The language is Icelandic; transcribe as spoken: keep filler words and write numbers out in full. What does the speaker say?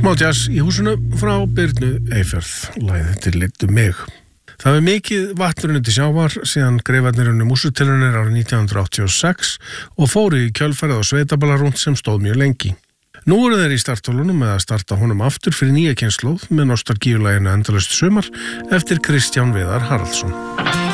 Smá jazz í húsinu frá Birnu Eyfjörð, lagið til Littu mig. Það er mikið vatn til sjávar síðan greifarnir unnu músíktilraunir árið nítján hundruð áttatíu og sex og fóru í kjölfarið á sveitaballarúnd sem stóð mjög lengi. Nú eru þeir í startholunum með að starta honum aftur fyrir nýja kynslóð með nostalgíulaginu Endalaust sumar eftir Kristján Viðar Haraldsson.